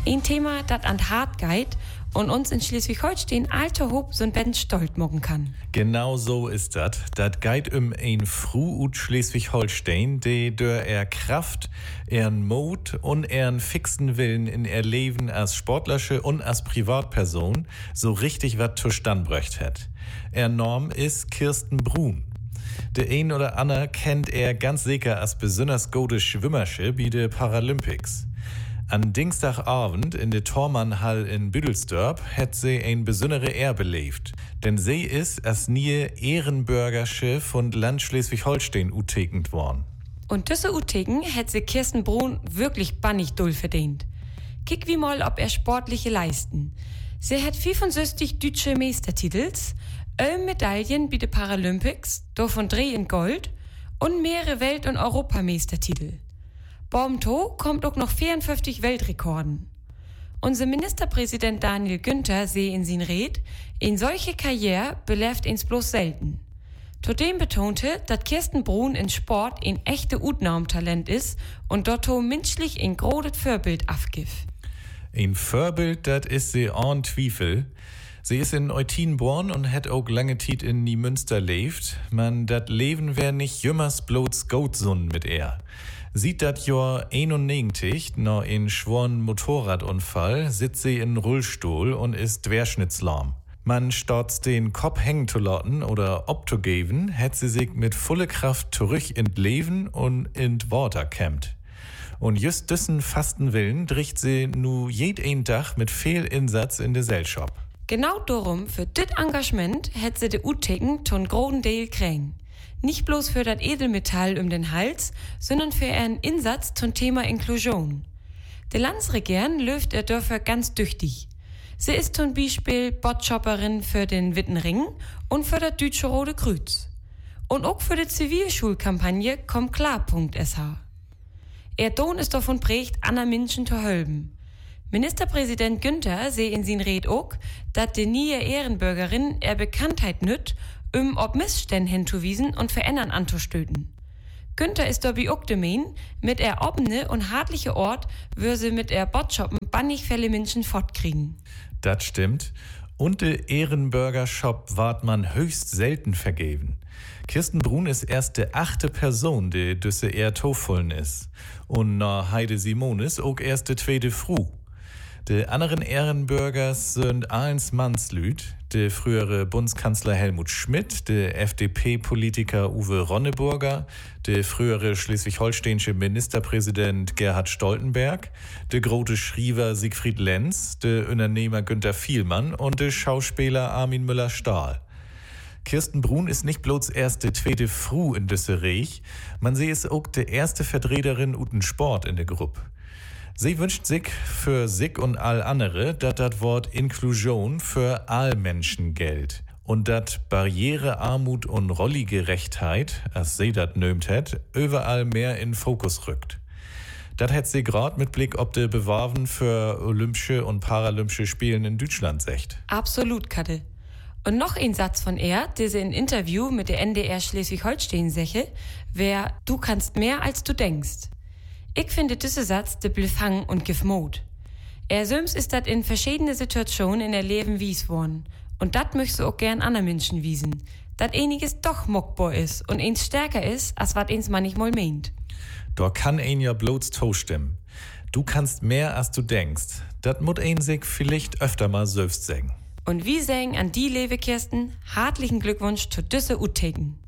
Ein Thema, das an hart geht und uns in Schleswig-Holstein alter Hob so ein bisschen stolz machen kann. Genau so ist das. Das geht ein Fru ut Schleswig-Holstein, die durch Kraft, Mut und fixen Willen in Leben als Sportlerische und als Privatperson so richtig wat zustande bröcht hat. Norm ist Kirsten Brun. Der ein oder andere kennt ganz sicher als besonders gute Schwimmersche wie de Paralympics. An Dienstagabend in der Tormannhall in Büdelsdorp hat sie ein besondere Ehr belebt. Denn sie ist als nie Ehrenbürgersche von Land Schleswig-Holstein utekend worden. Und diese Uteken hat sie Kirsten Brun wirklich bannig doll verdient. Kick wie mal ob sportliche Leisten. Sie hat 65 deutsche Meistertitels, 11 Medaillen bei den Paralympics, davon 3 in Gold und mehrere Welt- und Europameistertitel. Bomto kommt auch noch 54 Weltrekorden. Unser Ministerpräsident Daniel Günther sehe in sin Red, in solche Karriere beläft ins bloß selten. Zudem betonte, dass Kirsten Brun in Sport ein echte Utnormtalent ist und dotto menschlich ein großes Vorbild afgif. Ein Vorbild, das ist sie ohne Zweifel. Sie ist in Eutin geboren und hat auch lange Zeit in Niemünster lebt. Man, dat Leben wär nicht jümmers bloß Goatsun mit er. Sieht dat Jahr 91, noch in schworen Motorradunfall, sitzt sie in Rollstuhl und ist querschnittslahm. Man statt den Kopf hängen zu lassen oder obzugeben, hat sie sich mit voller Kraft zurück in Leben und in Water kämmt. Und just diesen fasten Willen dricht sie nu jeden Tag mit viel Insatz in der Gesellschaft. Genau darum, für dit Engagement hat sie de Uteken ton großen Deal kriegen. Nicht bloß für das Edelmetall um den Hals, sondern für ihren Insatz zum Thema Inklusion. Der Landsregierung läuft dafür ganz tüchtig. Sie ist zum Beispiel Botschopperin für den Wittenring und für das Deutsche Rote Kreuz. Und auch für die Zivilschulkampagne kommt klar.sh. Ihr Ton ist davon prägt, anderen Menschen zu helfen. Ministerpräsident Günther sehe in sin Red auch, dass die neue Ehrenbürgerin Bekanntheit nützt, ob Missstände hinzuwiesen und verändern anzustöten. Günther ist dabei auch der Mein, mit offene und hartliche Ort würde sie mit Botschoppen bannig viele Menschen fortkriegen. Das stimmt. Und der Ehrenbürger-Shop ward man höchst selten vergeben. Kirsten Brun ist erst die 8. Person, die düsse tovollen ist. Und nach Heide Simonis auch erst die 2. Fru. Die anderen Ehrenbürgers sind eins Mannslüd, der frühere Bundeskanzler Helmut Schmidt, der FDP-Politiker Uwe Ronneburger, der frühere schleswig-holsteinische Ministerpräsident Gerhard Stoltenberg, der große Schriever Siegfried Lenz, der Unternehmer Günter Vielmann und der Schauspieler Armin Müller-Stahl. Kirsten Brun ist nicht bloß erst die 2. Fru in düsse Reich, man sie ist auch die erste Vertreterin uten Sport in der Gruppe. Sie wünscht sich für sich und all andere, dass das Wort Inklusion für all Menschen gilt. Und dass Barriere, Armut und Rolligerechtheit, als sie das nömt hat, überall mehr in Fokus rückt. Das hat sie grad mit Blick auf die Bewerben für Olympische und Paralympische Spielen in Deutschland secht. Absolut, Katte. Und noch ein Satz von der sie in Interview mit der NDR Schleswig-Holstein seche, wär, du kannst mehr als du denkst. Ich finde diesen Satz de Blefang und gif Mut. Söms ist dat in verschiedene Situationen in der Leben wies worden. Und dat möchtest du auch gern anderen Menschen wiesen. Dat einiges doch mockbar ist und eins stärker ist, als wat eins manchmal meint. Da kann ein ja bloß zustimmen. Du kannst mehr als du denkst. Dat mut ein sich vielleicht öfter mal selbst sagen. Und wie sagen an die Lewe Kirsten, hartlichen Glückwunsch zu düsse Uteken.